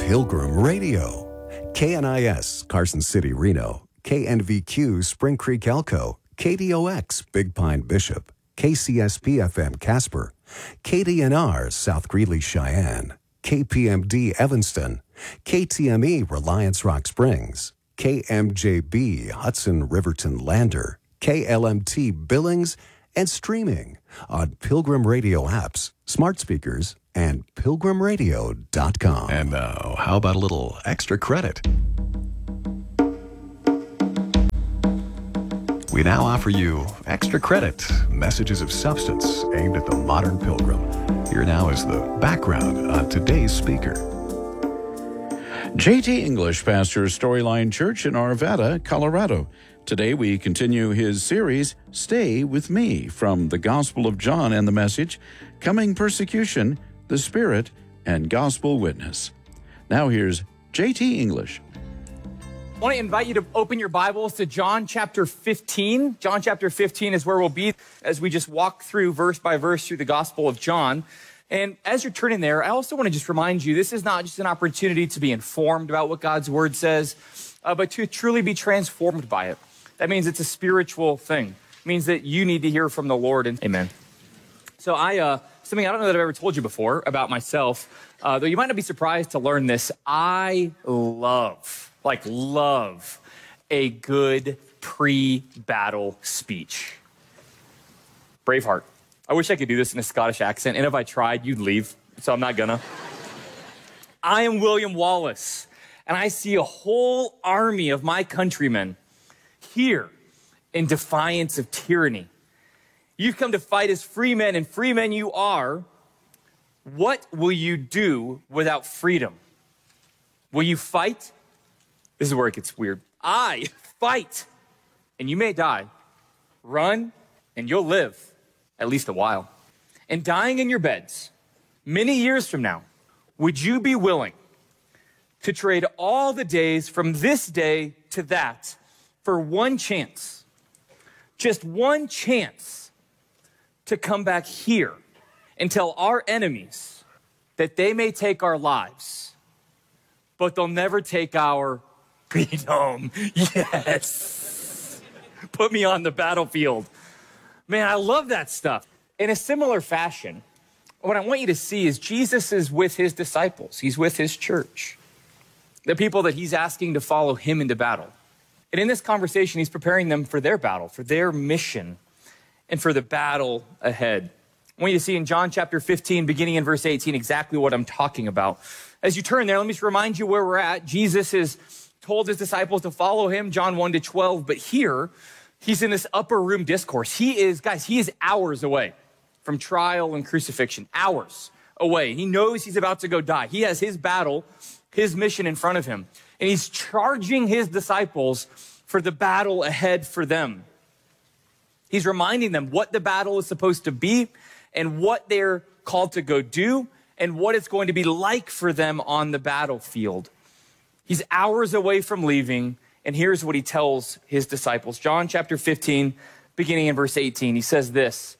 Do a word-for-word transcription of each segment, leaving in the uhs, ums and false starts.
Pilgrim Radio. K N I S, Carson City, Reno. K N V Q, Spring Creek, Elko. K D O X, Big Pine, Bishop. K C S P F M, Casper. K D N R, South Greeley, Cheyenne. K P M D, Evanston. K T M E, Reliance Rock Springs. K M J B, Hudson Riverton Lander. K L M T, Billings. And streaming on Pilgrim Radio apps, smart speakers, and pilgrim radio dot com. And now, how about a little extra credit? We now offer you extra credit, messages of substance aimed at the modern pilgrim. Here now is the background on today's speaker. J T English pastors Storyline Church in Arvada, Colorado. Today we continue his series, Stay With Me, from the Gospel of John and the message, Coming Persecution, the Spirit, and Gospel Witness. Now here's J T English. I want to invite you to open your Bibles to John chapter fifteen. John chapter fifteen is where we'll be as we just walk through verse by verse through the Gospel of John. And as you're turning there, I also want to just remind you, this is not just an opportunity to be informed about what God's Word says, uh, but to truly be transformed by it. That means it's a spiritual thing. It means that you need to hear from the Lord. And amen. So I, uh, something I don't know that I've ever told you before about myself, uh, though you might not be surprised to learn this. I love, like love, a good pre-battle speech. Braveheart. I wish I could do this in a Scottish accent, and if I tried, you'd leave, so I'm not gonna. I am William Wallace, and I see a whole army of my countrymen here in defiance of tyranny. You've come to fight as free men, and free men you are. What will you do without freedom? Will you fight? This is where it gets weird. I fight, and you may die. Run, and you'll live, at least a while. And dying in your beds, many years from now, would you be willing to trade all the days from this day to that for one chance, just one chance to come back here and tell our enemies that they may take our lives, but they'll never take our freedom? Yes. Put me on the battlefield. Man, I love that stuff. In a similar fashion, what I want you to see is Jesus is with his disciples. He's with his church, the people that he's asking to follow him into battle. And in this conversation, he's preparing them for their battle, for their mission, and for the battle ahead. I want you to see in John chapter fifteen, beginning in verse eighteen, exactly what I'm talking about. As you turn there, let me just remind you where we're at. Jesus has told his disciples to follow him, John one to twelve, but here, he's in this upper room discourse. He is, guys, he is hours away from trial and crucifixion, hours away. He knows he's about to go die. He has his battle, his mission in front of him. And he's charging his disciples for the battle ahead for them. He's reminding them what the battle is supposed to be and what they're called to go do and what it's going to be like for them on the battlefield. He's hours away from leaving, and here's what he tells his disciples. John chapter fifteen, beginning in verse eighteen, he says this: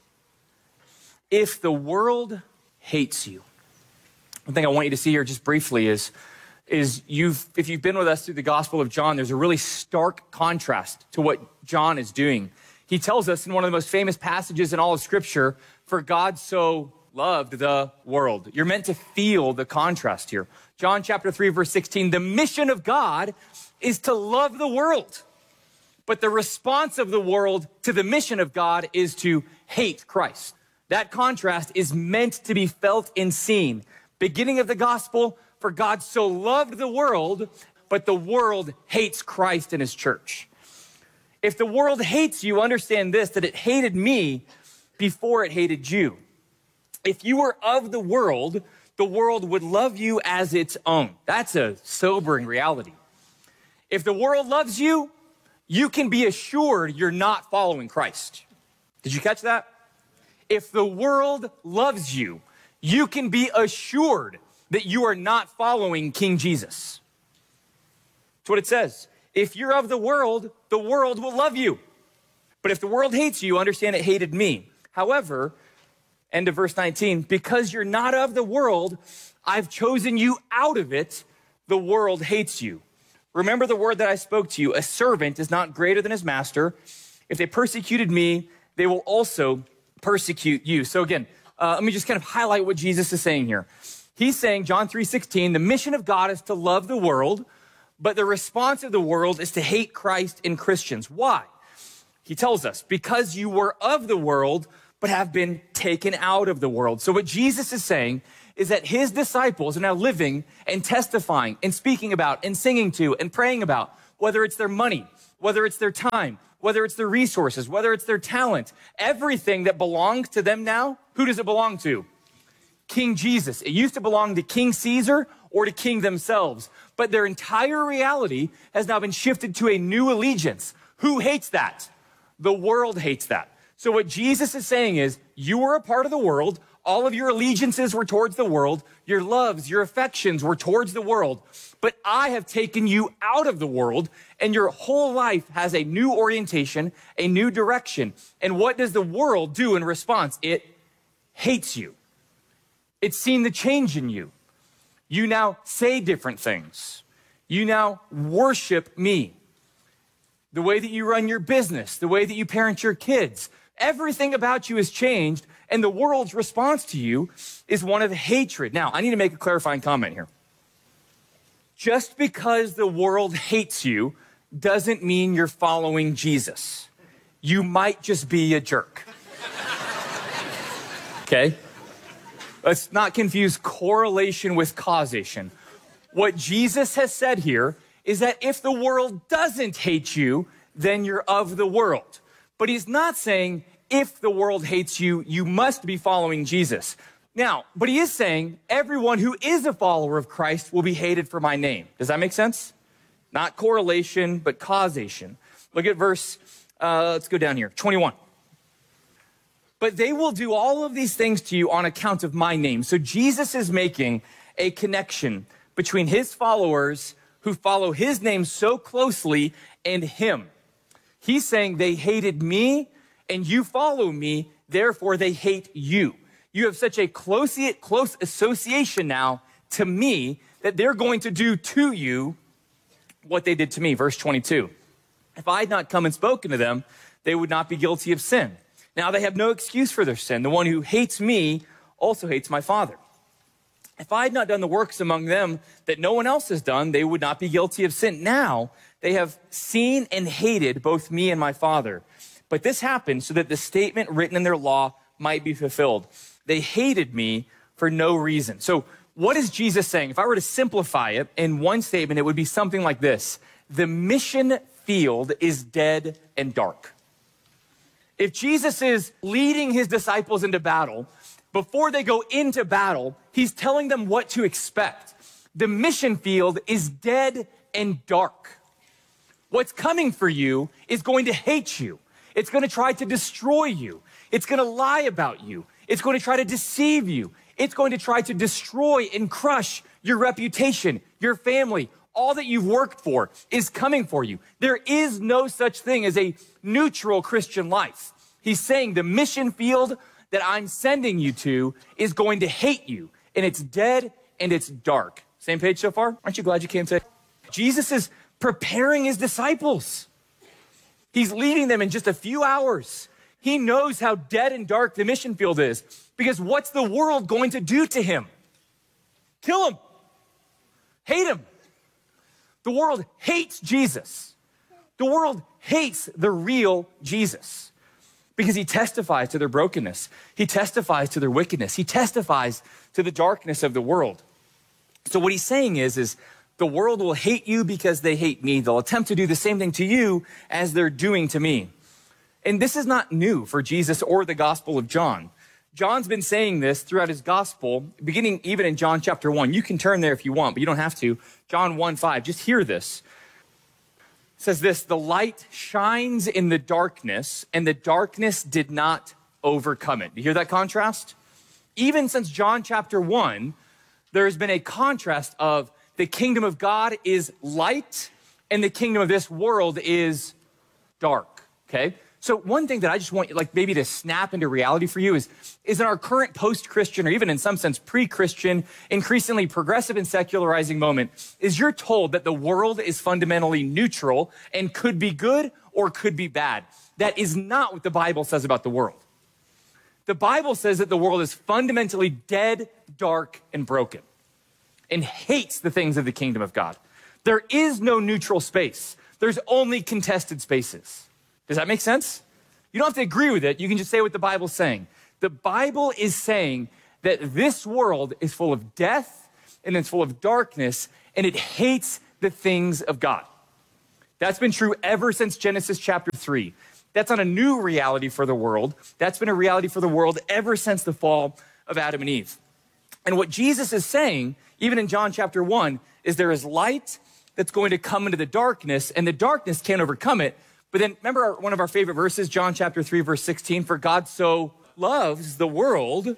if the world hates you, one thing I want you to see here just briefly is, is you've, if you've been with us through the Gospel of John, there's a really stark contrast to what John is doing. He tells us in one of the most famous passages in all of Scripture, for God so loved the world. You're meant to feel the contrast here. John chapter three, verse sixteen, the mission of God is to love the world. But the response of the world to the mission of God is to hate Christ. That contrast is meant to be felt and seen. Beginning of the gospel, for God so loved the world, but the world hates Christ and his church. If the world hates you, understand this, that it hated me before it hated you. If you were of the world, the world would love you as its own. That's a sobering reality. If the world loves you, you can be assured you're not following Christ. Did you catch that? If the world loves you, you can be assured that you are not following King Jesus. That's what it says. If you're of the world, the world will love you. But if the world hates you, understand it hated me. However, end of verse nineteen, because you're not of the world, I've chosen you out of it. the world hates you. Remember the word that I spoke to you. A servant is not greater than his master. If they persecuted me, they will also persecute you. So again, uh, let me just kind of highlight what Jesus is saying here. He's saying, John three sixteen, the mission of God is to love the world, but the response of the world is to hate Christ and Christians. Why? He tells us, because you were of the world, but have been taken out of the world. So what Jesus is saying is that his disciples are now living and testifying and speaking about and singing to and praying about, whether it's their money, whether it's their time, whether it's their resources, whether it's their talent, everything that belongs to them now, who does it belong to? King Jesus. It used to belong to King Caesar or to king themselves, but their entire reality has now been shifted to a new allegiance. Who hates that? The world hates that. So what Jesus is saying is, you were a part of the world. All of your allegiances were towards the world. Your loves, your affections were towards the world. But I have taken you out of the world, and your whole life has a new orientation, a new direction. And what does the world do in response? It hates you. It's seen the change in you. You now say different things. You now worship me. The way that you run your business, the way that you parent your kids, everything about you has changed, and the world's response to you is one of hatred. Now, I need to make a clarifying comment here. Just because the world hates you doesn't mean you're following Jesus. You might just be a jerk. Okay? Let's not confuse correlation with causation. What Jesus has said here is that if the world doesn't hate you, then you're of the world. But he's not saying if the world hates you, you must be following Jesus. Now, but he is saying everyone who is a follower of Christ will be hated for my name. Does that make sense? Not correlation, but causation. Look at verse, uh, let's go down here, twenty-one. But they will do all of these things to you on account of my name. So Jesus is making a connection between his followers who follow his name so closely and him. He's saying they hated me and you follow me, therefore they hate you. You have such a close, close association now to me that they're going to do to you what they did to me. Verse twenty-two. If I had not come and spoken to them, they would not be guilty of sin. Now they have no excuse for their sin. The one who hates me also hates my Father. If I had not done the works among them that no one else has done, they would not be guilty of sin. Now they have seen and hated both me and my Father. But this happened so that the statement written in their law might be fulfilled. They hated me for no reason. So what is Jesus saying? If I were to simplify it in one statement, it would be something like this. The mission field is dead and dark. If Jesus is leading his disciples into battle, before they go into battle, he's telling them what to expect. The mission field is dead and dark. What's coming for you is going to hate you. It's going to try to destroy you. It's going to lie about you. It's going to try to deceive you. It's going to try to destroy and crush your reputation, your family. All that you've worked for is coming for you. There is no such thing as a neutral Christian life. He's saying the mission field that I'm sending you to is going to hate you, and it's dead and it's dark. Same page so far? Aren't you glad you came today? Jesus is preparing his disciples. He's leading them in just a few hours. He knows how dead and dark the mission field is, because what's the world going to do to him? Kill him. Hate him. The world hates Jesus. The world hates the real Jesus because he testifies to their brokenness. He testifies to their wickedness. He testifies to the darkness of the world. So what he's saying is, is the world will hate you because they hate me. They'll attempt to do the same thing to you as they're doing to me. And this is not new for Jesus or the Gospel of John. John's been saying this throughout his gospel, beginning even in John chapter one. You can turn there if you want, but you don't have to. John one five, just hear this. It says this, the light shines in the darkness, and the darkness did not overcome it. Do you hear that contrast? Even since John chapter one, there has been a contrast of the kingdom of God is light, and the kingdom of this world is dark, okay? So one thing that I just want like maybe to snap into reality for you is, is in our current post-Christian, or even in some sense pre-Christian, increasingly progressive and secularizing moment, is you're told that the world is fundamentally neutral and could be good or could be bad. That is not what the Bible says about the world. The Bible says that the world is fundamentally dead, dark, and broken, and hates the things of the kingdom of God. There is no neutral space. There's only contested spaces. Does that make sense? You don't have to agree with it. You can just say what the Bible's saying. The Bible is saying that this world is full of death and it's full of darkness, and it hates the things of God. That's been true ever since Genesis chapter three. That's not a new reality for the world. That's been a reality for the world ever since the fall of Adam and Eve. And what Jesus is saying, even in John chapter one, is there is light that's going to come into the darkness, and the darkness can't overcome it. But then remember our, one of our favorite verses, John chapter three, verse sixteen, for God so loves the world.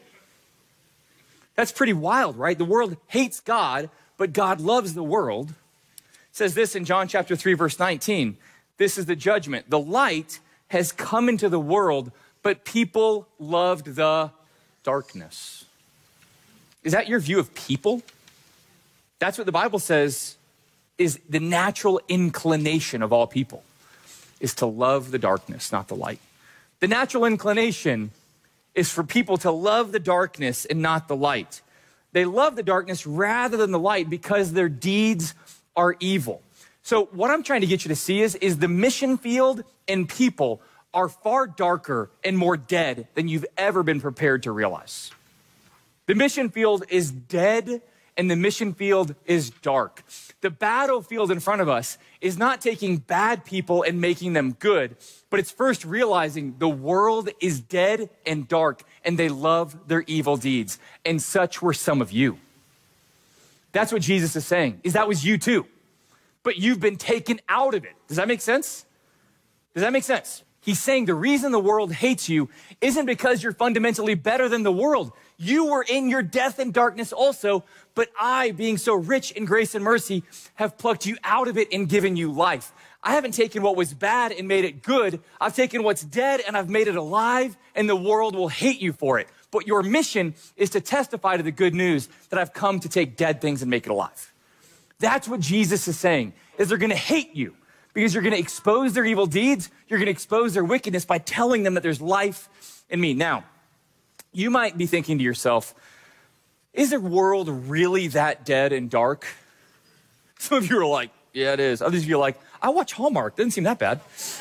That's pretty wild, right? The world hates God, but God loves the world. It says this in John chapter three, verse nineteen. This is the judgment. The light has come into the world, but people loved the darkness. Is that your view of people? That's what the Bible says is the natural inclination of all people, is to love the darkness, not the light. The natural inclination is for people to love the darkness and not the light. They love the darkness rather than the light because their deeds are evil. So what I'm trying to get you to see is, is the mission field and people are far darker and more dead than you've ever been prepared to realize. The mission field is dead and the mission field is dark. The battlefield in front of us is not taking bad people and making them good, but it's first realizing the world is dead and dark and they love their evil deeds. And such were some of you. That's what Jesus is saying, is that was you too. But you've been taken out of it. Does that make sense? Does that make sense? He's saying the reason the world hates you isn't because you're fundamentally better than the world. You were in your death and darkness also, but I, being so rich in grace and mercy, have plucked you out of it and given you life. I haven't taken what was bad and made it good. I've taken what's dead and I've made it alive, and the world will hate you for it. But your mission is to testify to the good news that I've come to take dead things and make it alive. That's what Jesus is saying, is they're going to hate you because you're going to expose their evil deeds. You're going to expose their wickedness by telling them that there's life in me. Now, you might be thinking to yourself, is the world really that dead and dark? Some of you are like, yeah, it is. Others of you are like, I watch Hallmark. Doesn't seem that bad.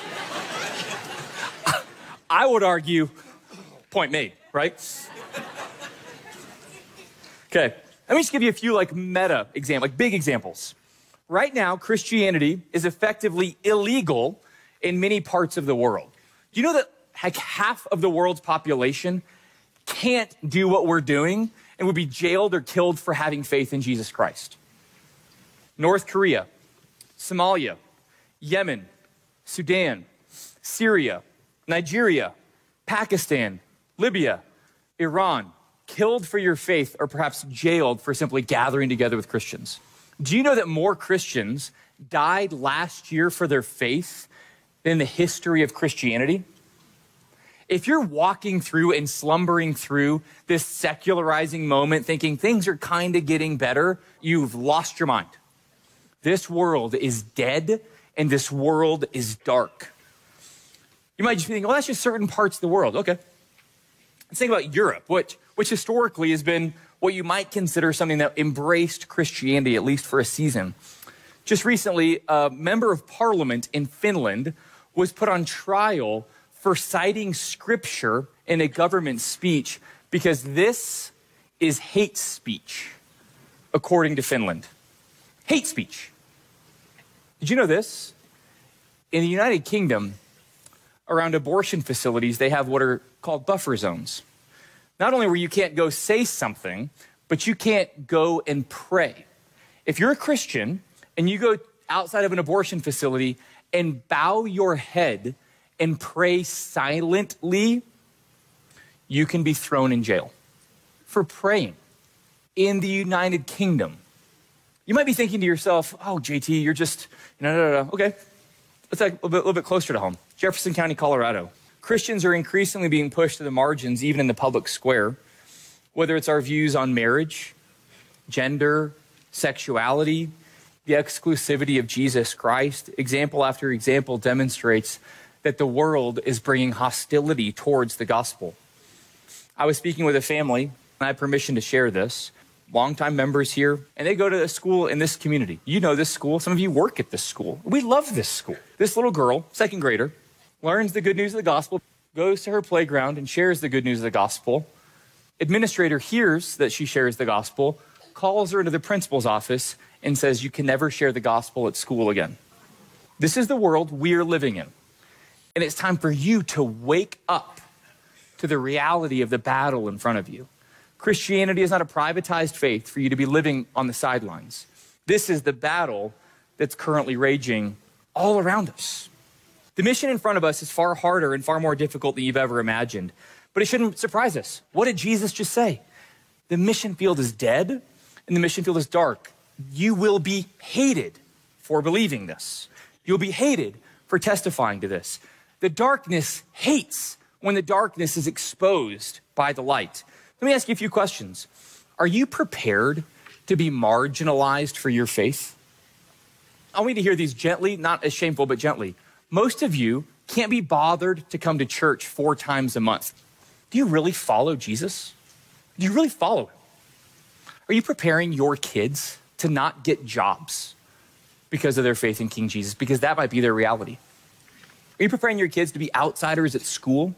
I would argue, point made, right? Okay, let me just give you a few like meta examples, like big examples. Right now, Christianity is effectively illegal in many parts of the world. Do you know that like half of the world's population can't do what we're doing and would be jailed or killed for having faith in Jesus Christ? North Korea, Somalia, Yemen, Sudan, Syria, Nigeria, Pakistan, Libya, Iran, killed for your faith or perhaps jailed for simply gathering together with Christians. Do you know that more Christians died last year for their faith than the history of Christianity? If you're walking through and slumbering through this secularizing moment, thinking things are kind of getting better, you've lost your mind. This world is dead and this world is dark. You might just be thinking, well, that's just certain parts of the world. Okay. Let's think about Europe, which, which historically has been what you might consider something that embraced Christianity, at least for a season. Just recently, a member of parliament in Finland was put on trial for citing scripture in a government speech because this is hate speech, according to Finland. Hate speech. Did you know this? In the United Kingdom, around abortion facilities, they have what are called buffer zones. Not only where you can't go say something, but you can't go and pray. If you're a Christian and you go outside of an abortion facility and bow your head and pray silently, you can be thrown in jail for praying in the United Kingdom. You might be thinking to yourself, oh, J T, you're just, no, no, no, no. Okay. Let's like a little bit, little bit closer to home. Jefferson County, Colorado. Christians are increasingly being pushed to the margins, even in the public square, whether it's our views on marriage, gender, sexuality, the exclusivity of Jesus Christ. Example after example demonstrates that the world is bringing hostility towards the gospel. I was speaking with a family, and I have permission to share this. Longtime members here, and they go to a school in this community. You know this school. Some of you work at this school. We love this school. This little girl, second grader, learns the good news of the gospel, goes to her playground and shares the good news of the gospel. Administrator hears that she shares the gospel, calls her into the principal's office and says, you can never share the gospel at school again. This is the world we're living in. And it's time for you to wake up to the reality of the battle in front of you. Christianity is not a privatized faith for you to be living on the sidelines. This is the battle that's currently raging all around us. The mission in front of us is far harder and far more difficult than you've ever imagined. But it shouldn't surprise us. What did Jesus just say? The mission field is dead and the mission field is dark. You will be hated for believing this. You'll be hated for testifying to this. The darkness hates when the darkness is exposed by the light. Let me ask you a few questions. Are you prepared to be marginalized for your faith? I want you to hear these gently, not as shameful, but gently. Most of you can't be bothered to come to church four times a month. Do you really follow Jesus? Do you really follow him? Are you preparing your kids to not get jobs because of their faith in King Jesus? Because that might be their reality. Are you preparing your kids to be outsiders at school?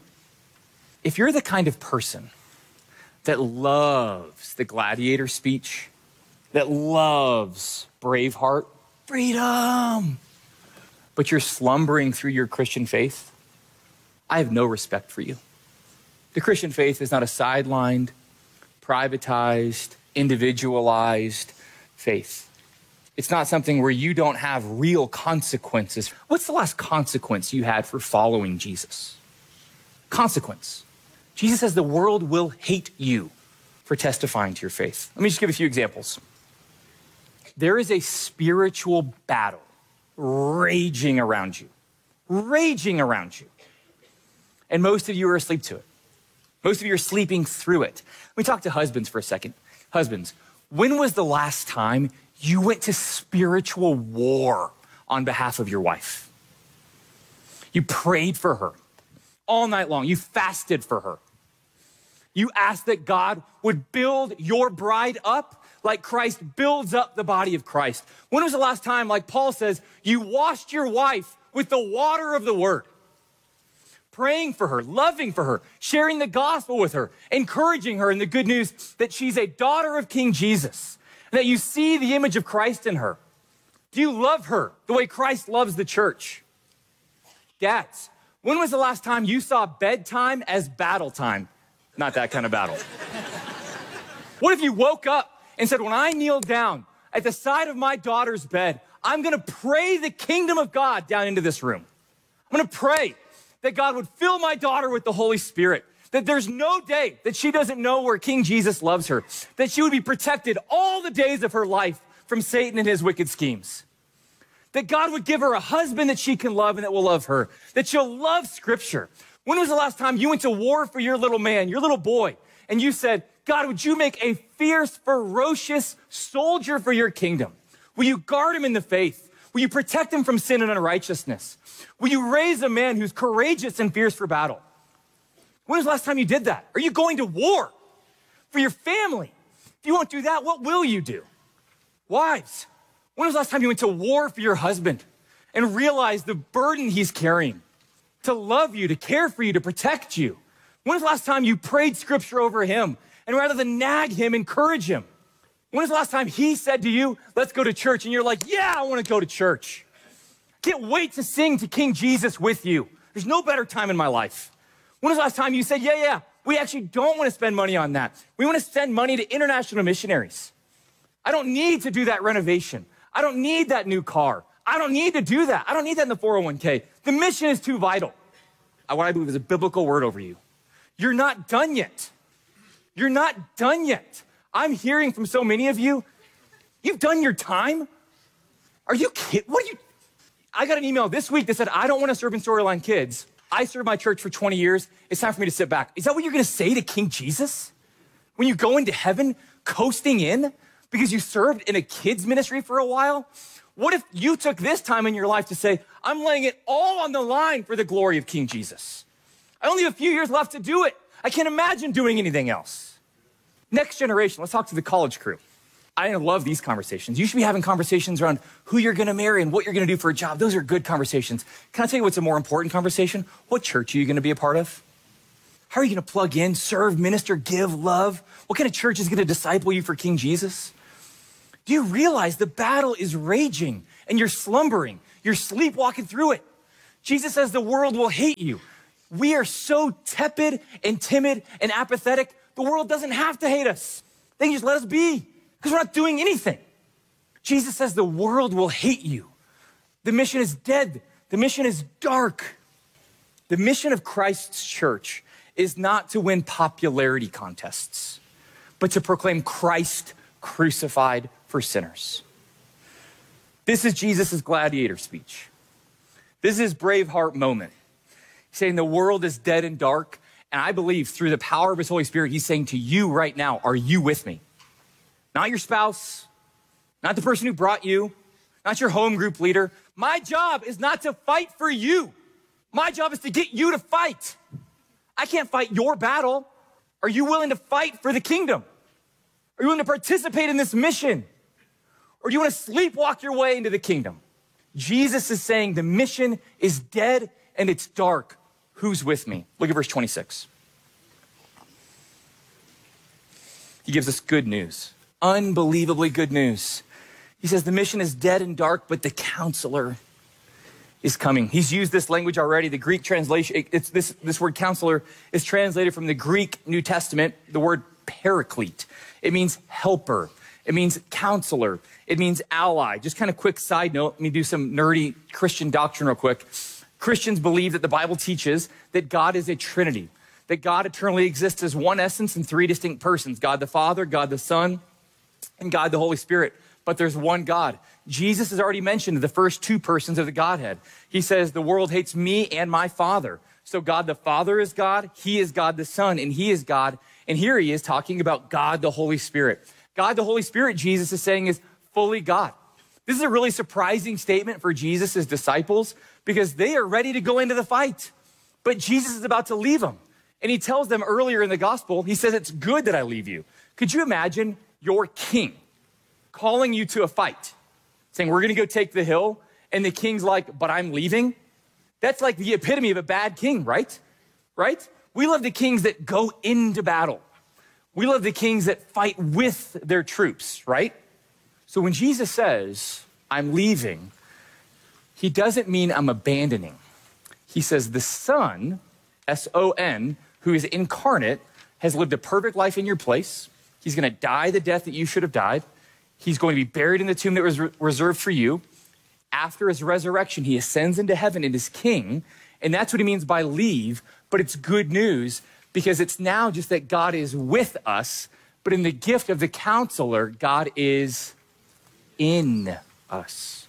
If you're the kind of person that loves the gladiator speech, that loves Braveheart, freedom, but you're slumbering through your Christian faith, I have no respect for you. The Christian faith is not a sidelined, privatized, individualized faith. It's not something where you don't have real consequences. What's the last consequence you had for following Jesus? Consequence. Jesus says the world will hate you for testifying to your faith. Let me just give a few examples. There is a spiritual battle raging around you, raging around you. And most of you are asleep to it. Most of you are sleeping through it. Let me talk to husbands for a second. Husbands, when was the last time you went to spiritual war on behalf of your wife? You prayed for her all night long. You fasted for her. You asked that God would build your bride up like Christ builds up the body of Christ. When was the last time, like Paul says, you washed your wife with the water of the word? Praying for her, loving for her, sharing the gospel with her, encouraging her in the good news that she's a daughter of King Jesus, and that you see the image of Christ in her. Do you love her the way Christ loves the church? Dads, when was the last time you saw bedtime as battle time? Not that kind of battle. What if you woke up and said, when I kneel down at the side of my daughter's bed, I'm gonna pray the kingdom of God down into this room. I'm gonna pray that God would fill my daughter with the Holy Spirit, that there's no day that she doesn't know where King Jesus loves her, that she would be protected all the days of her life from Satan and his wicked schemes, that God would give her a husband that she can love and that will love her, that she'll love Scripture. When was the last time you went to war for your little man, your little boy, and you said, God, would you make a fierce, ferocious soldier for your kingdom? Will you guard him in the faith? Will you protect him from sin and unrighteousness? Will you raise a man who's courageous and fierce for battle? When was the last time you did that? Are you going to war for your family? If you won't do that, what will you do? Wives, when was the last time you went to war for your husband and realized the burden he's carrying to love you, to care for you, to protect you? When was the last time you prayed Scripture over him and rather than nag him, encourage him? When was the last time he said to you, let's go to church, and you're like, yeah, I want to go to church. Can't wait to sing to King Jesus with you. There's no better time in my life. When was the last time you said, yeah, yeah, we actually don't want to spend money on that. We want to spend money to international missionaries. I don't need to do that renovation. I don't need that new car. I don't need to do that. I don't need that in the four oh one k. The mission is too vital. What I believe is a biblical word over you. You're not done yet. You're not done yet. I'm hearing from so many of you, you've done your time. Are you kidding? What are you? I got an email this week that said, I don't want to serve in Storyline Kids. I served my church for twenty years. It's time for me to sit back. Is that what you're going to say to King Jesus? When you go into heaven, coasting in because you served in a kids ministry for a while? What if you took this time in your life to say, I'm laying it all on the line for the glory of King Jesus? I only have a few years left to do it. I can't imagine doing anything else. Next generation, let's talk to the college crew. I love these conversations. You should be having conversations around who you're going to marry and what you're going to do for a job. Those are good conversations. Can I tell you what's a more important conversation? What church are you going to be a part of? How are you going to plug in, serve, minister, give, love? What kind of church is going to disciple you for King Jesus? Do you realize the battle is raging and you're slumbering? You're sleepwalking through it. Jesus says the world will hate you. We are so tepid and timid and apathetic. The world doesn't have to hate us. They can just let us be because we're not doing anything. Jesus says the world will hate you. The mission is dead. The mission is dark. The mission of Christ's church is not to win popularity contests, but to proclaim Christ crucified for sinners. This is Jesus' gladiator speech. This is his Braveheart moment. He's saying the world is dead and dark, and I believe through the power of his Holy Spirit, he's saying to you right now, are you with me? Not your spouse, not the person who brought you, not your home group leader. My job is not to fight for you. My job is to get you to fight. I can't fight your battle. Are you willing to fight for the kingdom? Are you willing to participate in this mission? Or do you want to sleepwalk your way into the kingdom? Jesus is saying the mission is dead and it's dark. Who's with me? Look at verse twenty-six. He gives us good news. Unbelievably good news. He says the mission is dead and dark, but the counselor is coming. He's used this language already. The Greek translation, it's this, this word counselor is translated from the Greek New Testament, the word paraclete. It means helper. It means counselor. It means ally. Just kind of quick side note. Let me do some nerdy Christian doctrine real quick. Christians believe that the Bible teaches that God is a Trinity, that God eternally exists as one essence in three distinct persons, God the Father, God the Son, and God the Holy Spirit. But there's one God. Jesus has already mentioned the first two persons of the Godhead. He says, the world hates me and my Father. So God the Father is God, he is God the Son, and he is God. And here he is talking about God the Holy Spirit. God the Holy Spirit, Jesus is saying, is fully God. This is a really surprising statement for Jesus' disciples because they are ready to go into the fight. But Jesus is about to leave them. And he tells them earlier in the gospel, he says, it's good that I leave you. Could you imagine your king calling you to a fight, saying, we're going to go take the hill, and the king's like, but I'm leaving? That's like the epitome of a bad king, right? Right? We love the kings that go into battle. We love the kings that fight with their troops, right? So when Jesus says, I'm leaving, he doesn't mean I'm abandoning. He says the Son, S O N, who is incarnate, has lived a perfect life in your place. He's going to die the death that you should have died. He's going to be buried in the tomb that was re- reserved for you. After his resurrection, he ascends into heaven and is king. And that's what he means by leave. But it's good news because it's now just that God is with us. But in the gift of the counselor, God is in us.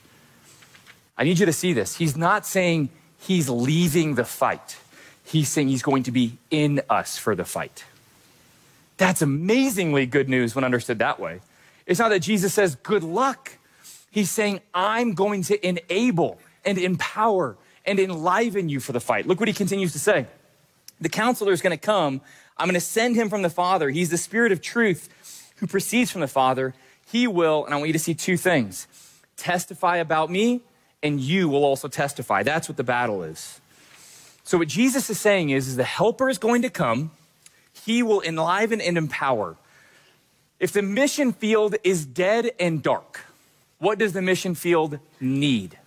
I need you to see this. He's not saying he's leaving the fight. He's saying he's going to be in us for the fight. That's amazingly good news when understood that way. It's not that Jesus says, good luck. He's saying, I'm going to enable and empower and enliven you for the fight. Look what he continues to say. The counselor is going to come. I'm going to send him from the Father. He's the Spirit of truth who proceeds from the Father. He will, and I want you to see two things, testify about me, and you will also testify. That's what the battle is. So what Jesus is saying is, is the helper is going to come. He will enliven and empower. If the mission field is dead and dark, what does the mission field need?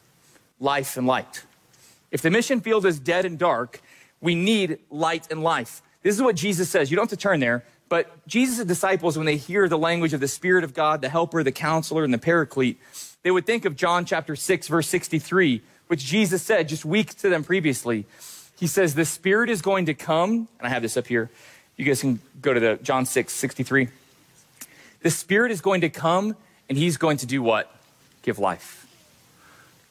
Life and light. If the mission field is dead and dark, we need light and life. This is what Jesus says. You don't have to turn there, but Jesus' disciples, when they hear the language of the Spirit of God, the helper, the counselor, and the paraclete, they would think of John chapter six, verse sixty-three, which Jesus said just weeks to them previously. He says, the Spirit is going to come, and I have this up here. You guys can go to the John six, sixty-three. The Spirit is going to come, and he's going to do what? Give life.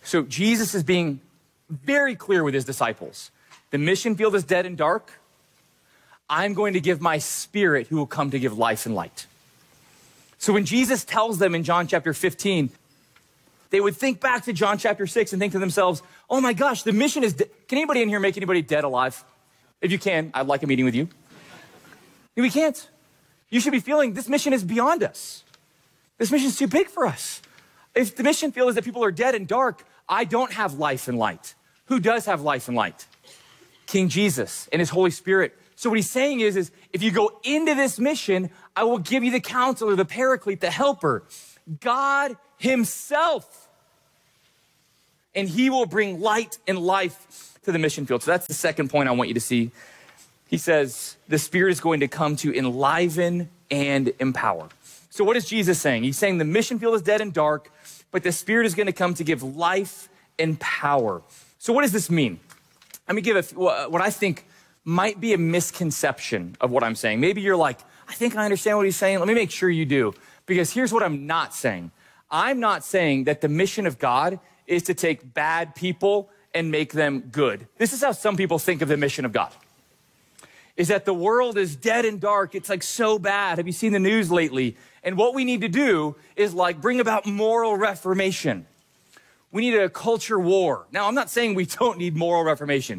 So Jesus is being very clear with his disciples. The mission field is dead and dark. I'm going to give my Spirit who will come to give life and light. So when Jesus tells them in John chapter fifteen, they would think back to John chapter six and think to themselves, oh my gosh, the mission is dead. Can anybody in here make anybody dead alive? If you can, I'd like a meeting with you. We can't. You should be feeling this mission is beyond us. This mission is too big for us. If the mission field is that people are dead and dark, I don't have life and light. Who does have life and light? King Jesus and his Holy Spirit. So what he's saying is, is if you go into this mission, I will give you the counselor, the paraclete, the helper, God himself. And he will bring light and life to the mission field. So that's the second point I want you to see. He says the Spirit is going to come to enliven and empower. So what is Jesus saying? He's saying the mission field is dead and dark, but the Spirit is going to come to give life and power. So what does this mean? Let me give a, what I think might be a misconception of what I'm saying. Maybe you're like, I think I understand what he's saying. Let me make sure you do. Because here's what I'm not saying. I'm not saying that the mission of God is to take bad people and make them good. This is how some people think of the mission of God. Is that the world is dead and dark. It's like so bad. Have you seen the news lately? And what we need to do is like bring about moral reformation. We need a culture war. Now, I'm not saying we don't need moral reformation.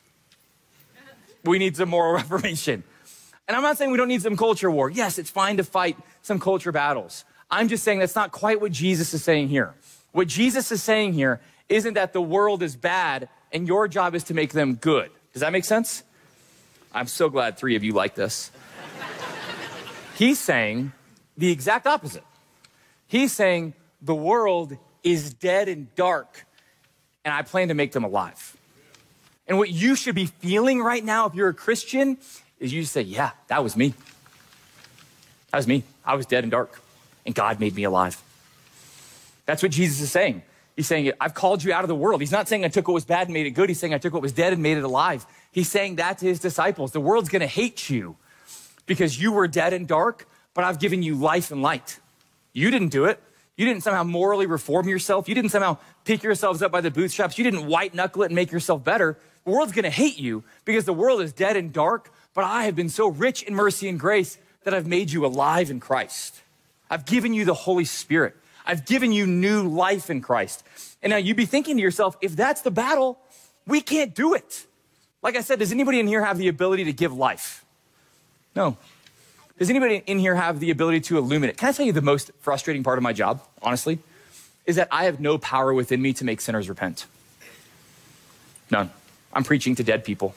We need some moral reformation. And I'm not saying we don't need some culture war. Yes, it's fine to fight some culture battles. I'm just saying that's not quite what Jesus is saying here. What Jesus is saying here isn't that the world is bad and your job is to make them good. Does that make sense? I'm so glad three of you like this. He's saying the exact opposite. He's saying the world is dead and dark, and I plan to make them alive. And what you should be feeling right now, if you're a Christian, is you say, yeah, that was me. That was me. I was dead and dark, and God made me alive. That's what Jesus is saying. He's saying, I've called you out of the world. He's not saying I took what was bad and made it good. He's saying I took what was dead and made it alive. He's saying that to his disciples. The world's going to hate you because you were dead and dark, but I've given you life and light. You didn't do it. You didn't somehow morally reform yourself. You didn't somehow pick yourselves up by the bootstraps. You didn't white knuckle it and make yourself better. The world's going to hate you because the world is dead and dark, but I have been so rich in mercy and grace that I've made you alive in Christ. I've given you the Holy Spirit. I've given you new life in Christ. And now you'd be thinking to yourself, if that's the battle, we can't do it. Like I said, does anybody in here have the ability to give life? No. Does anybody in here have the ability to illuminate? Can I tell you the most frustrating part of my job, honestly, is that I have no power within me to make sinners repent. None. I'm preaching to dead people.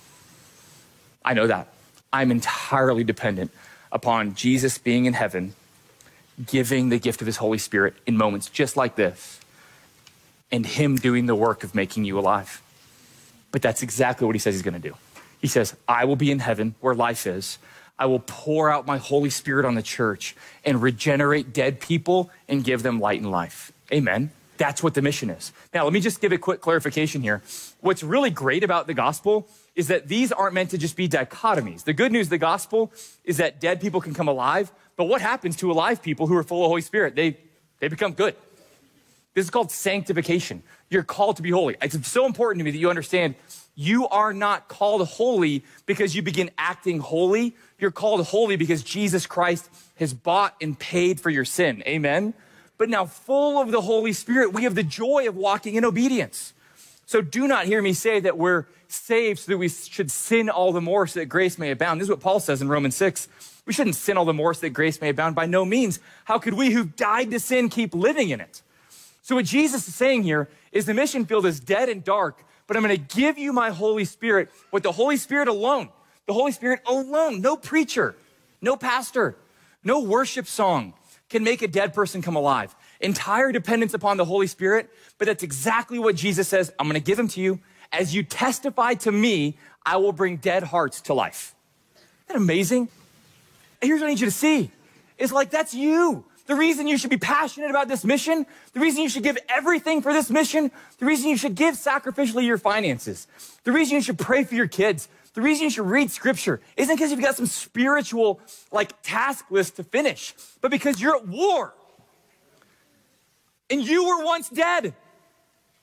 I know that. I'm entirely dependent upon Jesus being in heaven, giving the gift of his Holy Spirit in moments just like this, and him doing the work of making you alive. But that's exactly what he says he's going to do. He says, I will be in heaven where life is. I will pour out my Holy Spirit on the church and regenerate dead people and give them light and life. Amen. That's what the mission is. Now, let me just give a quick clarification here. What's really great about the gospel is that these aren't meant to just be dichotomies. The good news of the gospel is that dead people can come alive, but what happens to alive people who are full of Holy Spirit? They, they become good. This is called sanctification. You're called to be holy. It's so important to me that you understand you are not called holy because you begin acting holy. You're called holy because Jesus Christ has bought and paid for your sin. Amen? But now full of the Holy Spirit, we have the joy of walking in obedience. So do not hear me say that we're saved so that we should sin all the more so that grace may abound. This is what Paul says in Romans six. We shouldn't sin all the more so that grace may abound. By no means. How could we who died to sin keep living in it? So what Jesus is saying here is the mission field is dead and dark, but I'm going to give you my Holy Spirit with the Holy Spirit alone. The Holy Spirit alone. No preacher, no pastor, no worship song can make a dead person come alive. Entire dependence upon the Holy Spirit, but that's exactly what Jesus says. I'm going to give him to you. As you testify to me, I will bring dead hearts to life. Isn't that amazing? And here's what I need you to see. It's like, that's you. The reason you should be passionate about this mission, the reason you should give everything for this mission, the reason you should give sacrificially your finances, the reason you should pray for your kids, the reason you should read scripture isn't because you've got some spiritual like task list to finish, but because you're at war. And you were once dead.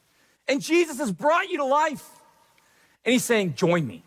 And Jesus has brought you to life. And he's saying, join me.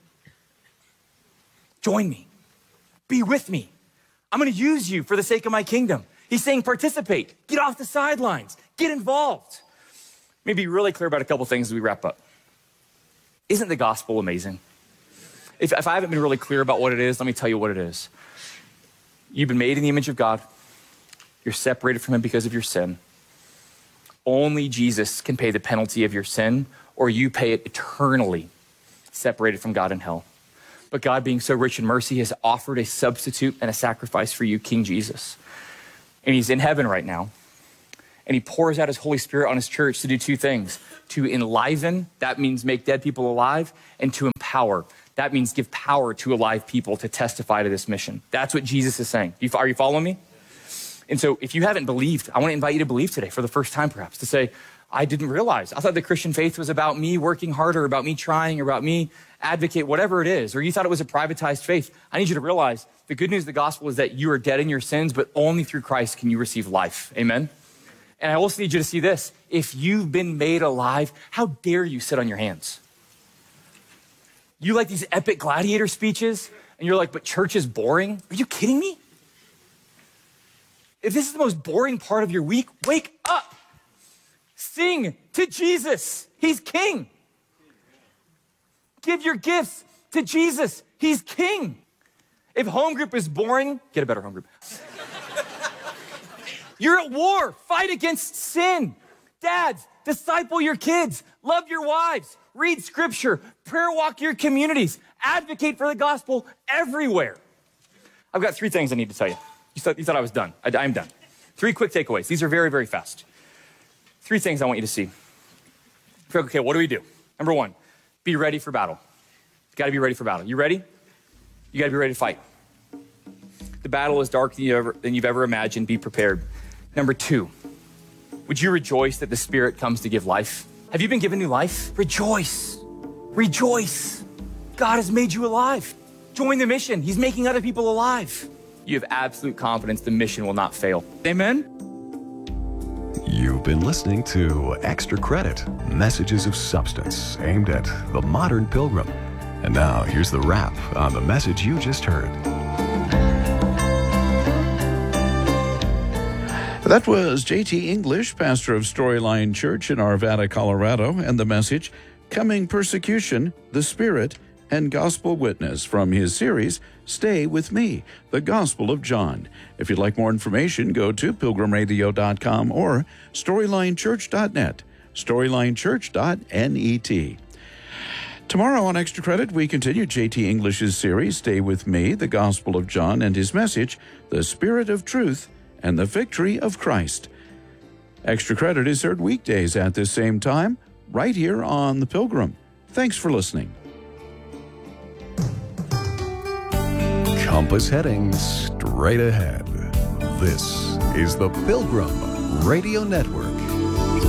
Join me. Be with me. I'm going to use you for the sake of my kingdom. He's saying participate. Get off the sidelines. Get involved. Let me be really clear about a couple things as we wrap up. Isn't the gospel amazing? If, if I haven't been really clear about what it is, let me tell you what it is. You've been made in the image of God. You're separated from him because of your sin. Only Jesus can pay the penalty of your sin, or you pay it eternally, separated from God in hell. But God, being so rich in mercy, has offered a substitute and a sacrifice for you, King Jesus. And he's in heaven right now. And he pours out his Holy Spirit on his church to do two things. To enliven, that means make dead people alive, and to empower. That means give power to alive people to testify to this mission. That's what Jesus is saying. Are you following me? And so if you haven't believed, I want to invite you to believe today for the first time perhaps, to say, I didn't realize. I thought the Christian faith was about me working harder, about me trying, or about me advocate, whatever it is. Or you thought it was a privatized faith. I need you to realize the good news of the gospel is that you are dead in your sins, but only through Christ can you receive life. Amen? And I also need you to see this. If you've been made alive, how dare you sit on your hands? You like these epic gladiator speeches, and you're like, but church is boring? Are you kidding me? If this is the most boring part of your week, wake up. Sing to Jesus. He's king. Give your gifts to Jesus. He's king. If home group is boring, get a better home group. You're at war. Fight against sin. Dads, disciple your kids. Love your wives. Read scripture. Prayer walk your communities. Advocate for the gospel everywhere. I've got three things I need to tell you. You thought, you thought I was done. I, I'm done. Three quick takeaways. These are very, very fast. Three things I want you to see. Okay, what do we do? Number one, be ready for battle. You got to be ready for battle. You ready? You got to be ready to fight. The battle is darker than, you ever, than you've ever imagined. Be prepared. Number two, would you rejoice that the Spirit comes to give life? Have you been given new life? Rejoice. Rejoice. God has made you alive. Join the mission. He's making other people alive. You have absolute confidence the mission will not fail. Amen? You've been listening to Extra Credit, Messages of Substance, aimed at the modern pilgrim. And now here's the wrap on the message you just heard. That was J T English, pastor of Storyline Church in Arvada, Colorado, and the message, Coming Persecution, the Spirit, and Gospel Witness from his series, Stay With Me, the Gospel of John. If you'd like more information, go to pilgrim radio dot com or storyline church dot net, storyline church dot net. Tomorrow on Extra Credit, we continue J T English's series, Stay With Me, the Gospel of John, and his message, The Spirit of Truth and the Victory of Christ. Extra Credit is heard weekdays at this same time, right here on The Pilgrim. Thanks for listening. Compass heading straight ahead. This is the Pilgrim Radio Network.